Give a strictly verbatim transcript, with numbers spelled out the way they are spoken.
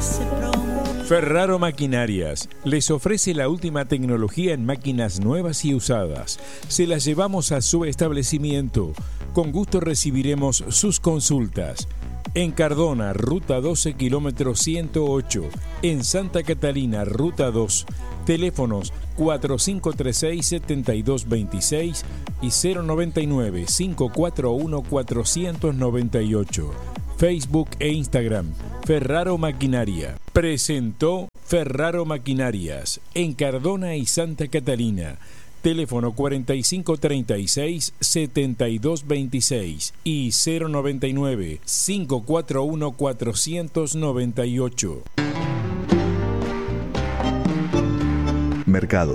Ferraro Maquinarias les ofrece la última tecnología en máquinas nuevas y usadas. Se las llevamos a su establecimiento. Con gusto recibiremos sus consultas. En Cardona, Ruta doce, kilómetro ciento ocho. En Santa Catalina, Ruta dos. Teléfonos cuatro cinco tres seis, siete dos dos seis y cero noventa y nueve, cinco cuatro uno, cuatro noventa y ocho. Facebook e Instagram, Ferraro Maquinaria. Presentó Ferraro Maquinarias en Cardona y Santa Catalina. Teléfono cuatro cinco tres seis, siete dos dos seis y cero noventa y nueve, cinco cuatro uno, cuatro noventa y ocho. Mercado.